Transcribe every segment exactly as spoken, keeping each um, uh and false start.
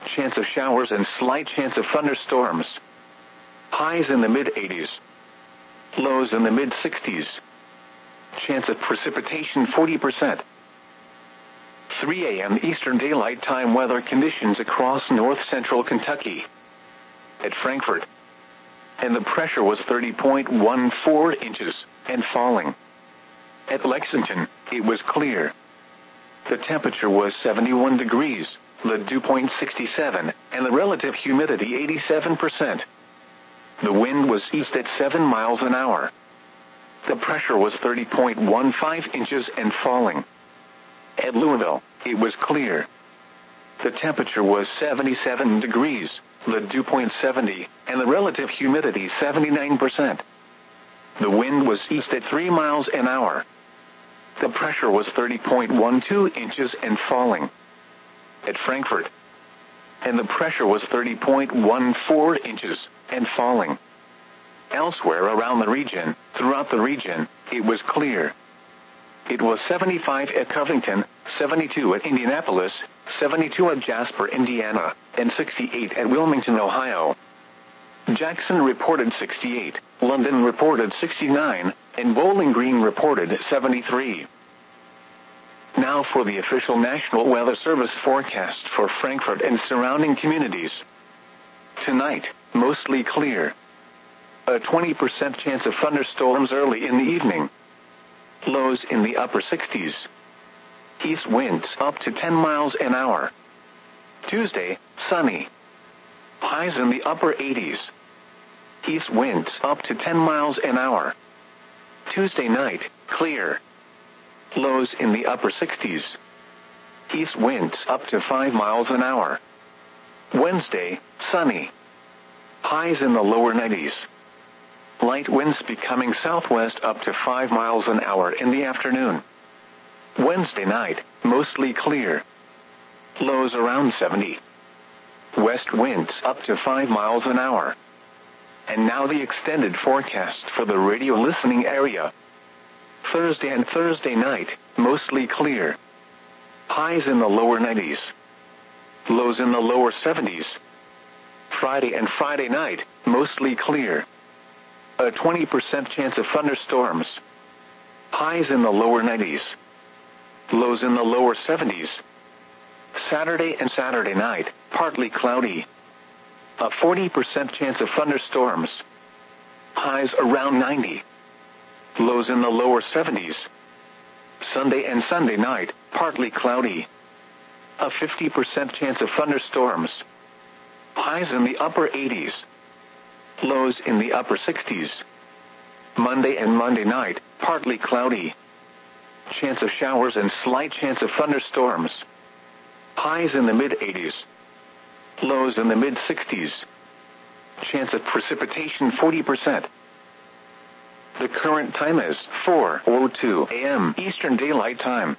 Chance of showers and slight chance of thunderstorms. Highs in the mid eighties. Lows in the mid sixties. Chance of precipitation forty percent. three a m Eastern Daylight Time weather conditions across north-central Kentucky. At Frankfort. And the pressure was thirty point one four inches, and falling. At Lexington, it was clear. The temperature was seventy-one degrees, the dew point sixty-seven, and the relative humidity eighty-seven percent. The wind was east at seven miles an hour. The pressure was thirty point one five inches and falling. At Louisville, it was clear. The temperature was seventy-seven degrees, the dew point seventy, and the relative humidity seventy-nine percent. The wind was east at three miles an hour. The pressure was thirty point one two inches and falling. At Frankfort. And the pressure was thirty point one four inches and falling. Elsewhere around the region, throughout the region, it was clear. It was seventy-five at Covington, seventy-two at Indianapolis, seventy-two at Jasper, Indiana, and sixty-eight at Wilmington, Ohio. Jackson reported sixty-eight, London reported sixty-nine, and Bowling Green reported seventy-three. Now for the official National Weather Service forecast for Frankfort and surrounding communities. Tonight, mostly clear. A twenty percent chance of thunderstorms early in the evening. Lows in the upper sixties. East winds up to ten miles an hour. Tuesday, sunny. Highs in the upper eighties. East winds up to ten miles an hour. Tuesday night, clear. Lows in the upper sixties. East winds up to five miles an hour. Wednesday, sunny. Highs in the lower nineties. Light winds becoming southwest up to five miles an hour in the afternoon. Wednesday night, mostly clear. Lows around seventy. West winds up to five miles an hour. And now the extended forecast for the radio listening area. Thursday and Thursday night, mostly clear. Highs in the lower nineties. Lows in the lower seventies. Friday and Friday night, mostly clear. A twenty percent chance of thunderstorms. Highs in the lower nineties. Lows in the lower seventies. Saturday and Saturday night, partly cloudy. A forty percent chance of thunderstorms. Highs around ninety. Lows in the lower seventies. Sunday and Sunday night, partly cloudy. A fifty percent chance of thunderstorms. Highs in the upper eighties. Lows in the upper sixties. Monday and Monday night, partly cloudy. Chance of showers and slight chance of thunderstorms. Highs in the mid eighties. Lows in the mid sixties. Chance of precipitation forty percent. The current time is four oh two a m Eastern Daylight Time.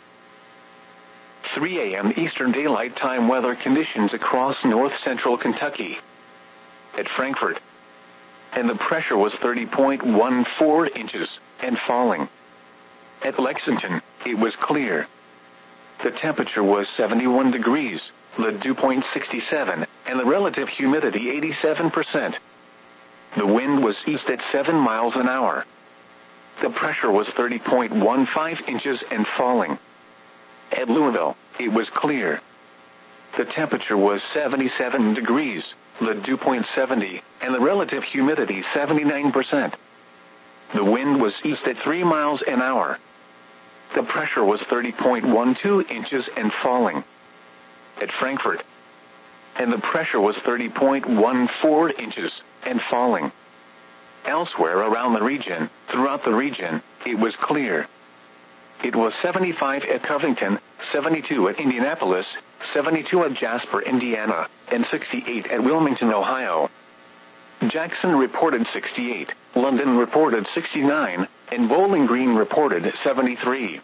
three a m Eastern Daylight Time weather conditions across north-central Kentucky. At Frankfort. And the pressure was thirty point one four inches, and falling. At Lexington, it was clear. The temperature was seventy-one degrees, the dew point sixty-seven, and the relative humidity eighty-seven percent. The wind was east at seven miles an hour. The pressure was thirty point one five inches and falling. At Louisville, it was clear. The temperature was seventy-seven degrees, the dew point seventy, and the relative humidity seventy-nine percent. The wind was east at three miles an hour. The pressure was thirty point one two inches and falling. At Frankfort. And the pressure was thirty point one four inches and falling. Elsewhere around the region, throughout the region, it was clear. It was seventy-five at Covington, seventy-two at Indianapolis, seventy-two at Jasper, Indiana, and sixty-eight at Wilmington, Ohio. Jackson reported sixty-eight, London reported sixty-nine, and Bowling Green reported seventy-three.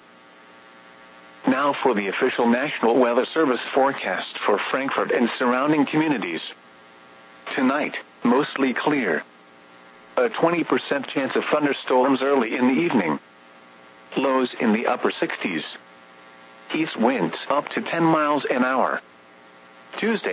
Now for the official National Weather Service forecast for Frankfort and surrounding communities. Tonight, mostly clear. A twenty percent chance of thunderstorms early in the evening. Lows in the upper sixties. East winds up to ten miles an hour. Tuesday.